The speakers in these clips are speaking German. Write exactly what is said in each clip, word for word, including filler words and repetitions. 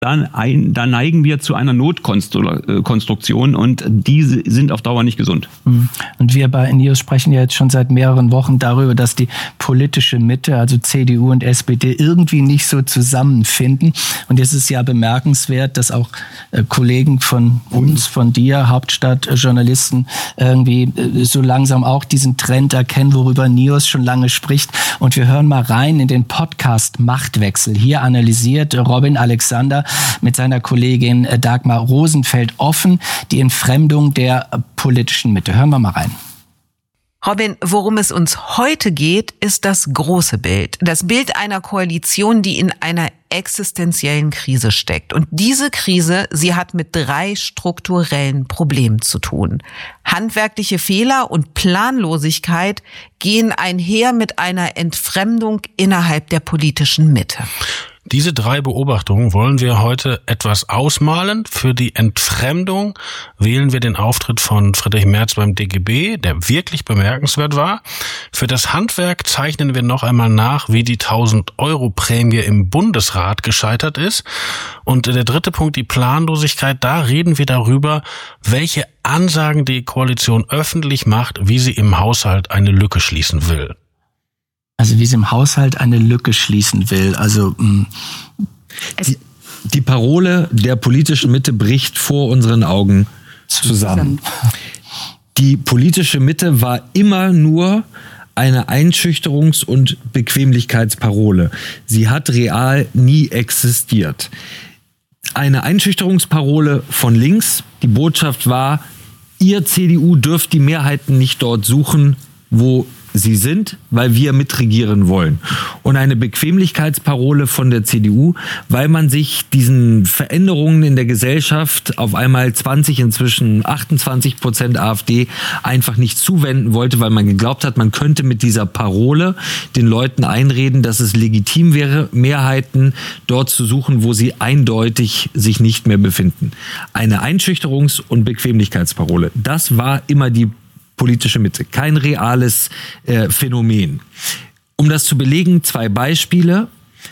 dann ein, da neigen wir zu einer Notkonstruktion und diese sind auf Dauer nicht gesund. Und wir bei News sprechen ja jetzt schon seit mehreren Wochen darüber, dass die politische Mitte, also C D U und S P D, irgendwie nicht so zusammenfinden. Und jetzt ist ja bemerkenswert, dass auch äh, Kollegen von uns, von dir, Hauptstadtjournalisten, irgendwie äh, so langsam auch diesen Trend erkennen, worüber News schon lange spricht. Und wir hören mal rein in den Podcast Machtwechsel. Hier analysiert Robin Alexander mit seiner Kollegin Dagmar Rosenfeld offen die Entfremdung der politischen Mitte. Hören wir mal rein. Robin, worum es uns heute geht, ist das große Bild. Das Bild einer Koalition, die in einer existenziellen Krise steckt. Und diese Krise, sie hat mit drei strukturellen Problemen zu tun. Handwerkliche Fehler und Planlosigkeit gehen einher mit einer Entfremdung innerhalb der politischen Mitte. Diese drei Beobachtungen wollen wir heute etwas ausmalen. Für die Entfremdung wählen wir den Auftritt von Friedrich Merz beim D G B, der wirklich bemerkenswert war. Für das Handwerk zeichnen wir noch einmal nach, wie die tausend-Euro-Prämie im Bundesrat gescheitert ist. Und der dritte Punkt, die Planlosigkeit, da reden wir darüber, welche Ansagen die Koalition öffentlich macht, wie sie im Haushalt eine Lücke schließen will. Also wie sie im Haushalt eine Lücke schließen will. Also mh. Die, die Parole der politischen Mitte bricht vor unseren Augen zusammen. Die politische Mitte war immer nur eine Einschüchterungs- und Bequemlichkeitsparole. Sie hat real nie existiert. Eine Einschüchterungsparole von links. Die Botschaft war, ihr C D U dürft die Mehrheiten nicht dort suchen, wo sie sind, weil wir mitregieren wollen. Und eine Bequemlichkeitsparole von der C D U, weil man sich diesen Veränderungen in der Gesellschaft, auf einmal zwanzig, inzwischen achtundzwanzig Prozent AfD, einfach nicht zuwenden wollte, weil man geglaubt hat, man könnte mit dieser Parole den Leuten einreden, dass es legitim wäre, Mehrheiten dort zu suchen, wo sie eindeutig sich nicht mehr befinden. Eine Einschüchterungs- und Bequemlichkeitsparole. Das war immer die politische Mitte, kein reales äh, Phänomen. Um das zu belegen, zwei Beispiele.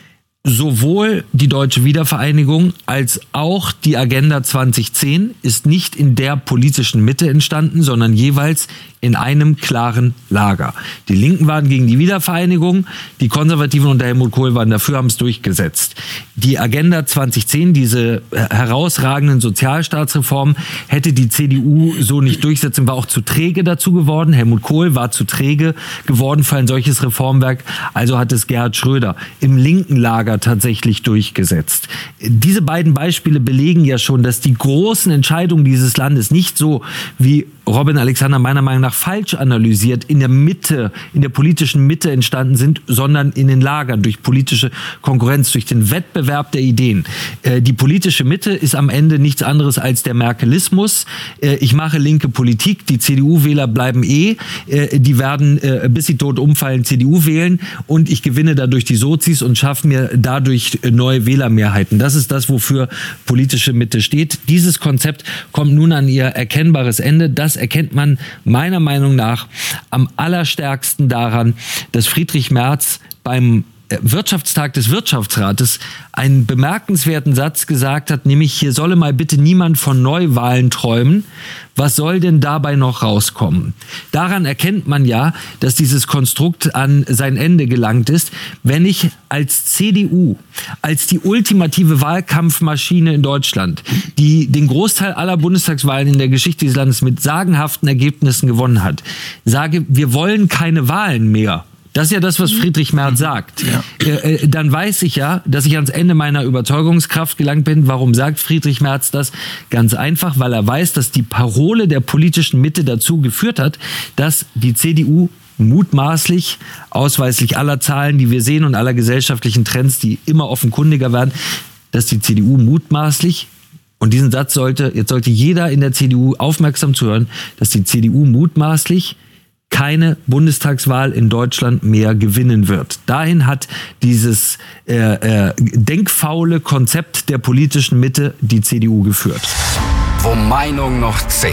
Sowohl die Deutsche Wiedervereinigung als auch die Agenda zwanzig zehn ist nicht in der politischen Mitte entstanden, sondern jeweils in einem klaren Lager. Die Linken waren gegen die Wiedervereinigung, die Konservativen unter Helmut Kohl waren dafür, haben es durchgesetzt. Die Agenda zwanzig zehn, diese herausragenden Sozialstaatsreformen, hätte die C D U so nicht durchsetzen, war auch zu träge dazu geworden. Helmut Kohl war zu träge geworden für ein solches Reformwerk, also hat es Gerhard Schröder im linken Lager tatsächlich durchgesetzt. Diese beiden Beispiele belegen ja schon, dass die großen Entscheidungen dieses Landes nicht so, wie Robin Alexander meiner Meinung nach falsch analysiert, in der Mitte, in der politischen Mitte entstanden sind, sondern in den Lagern, durch politische Konkurrenz, durch den Wettbewerb der Ideen. Äh, die politische Mitte ist am Ende nichts anderes als der Merkelismus. Äh, ich mache linke Politik, die C D U-Wähler bleiben eh, äh, die werden, äh, bis sie tot umfallen, C D U wählen und ich gewinne dadurch die Sozis und schaffe mir dadurch neue Wählermehrheiten. Das ist das, wofür politische Mitte steht. Dieses Konzept kommt nun an ihr erkennbares Ende. Das erkennt man meiner Meinung nach am allerstärksten daran, dass Friedrich Merz beim Wirtschaftstag des Wirtschaftsrates einen bemerkenswerten Satz gesagt hat, nämlich hier solle mal bitte niemand von Neuwahlen träumen. Was soll denn dabei noch rauskommen? Daran erkennt man ja, dass dieses Konstrukt an sein Ende gelangt ist, wenn ich als C D U, als die ultimative Wahlkampfmaschine in Deutschland, die den Großteil aller Bundestagswahlen in der Geschichte dieses Landes mit sagenhaften Ergebnissen gewonnen hat, sage, wir wollen keine Wahlen mehr. Das ist ja das, was Friedrich Merz sagt. Ja. Äh, dann weiß ich ja, dass ich ans Ende meiner Überzeugungskraft gelangt bin. Warum sagt Friedrich Merz das? Ganz einfach, weil er weiß, dass die Parole der politischen Mitte dazu geführt hat, dass die C D U mutmaßlich, ausweislich aller Zahlen, die wir sehen und aller gesellschaftlichen Trends, die immer offenkundiger werden, dass die C D U mutmaßlich, und diesen Satz sollte, jetzt sollte jeder in der C D U aufmerksam zuhören, dass die C D U mutmaßlich keine Bundestagswahl in Deutschland mehr gewinnen wird. Dahin hat dieses äh, äh, denkfaule Konzept der politischen Mitte die C D U geführt. Wo Meinung noch zählt.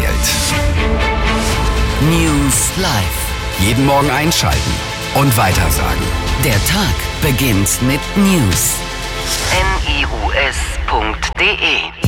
News Live. Jeden Morgen einschalten und weitersagen. Der Tag beginnt mit News. N E u s punkt d e.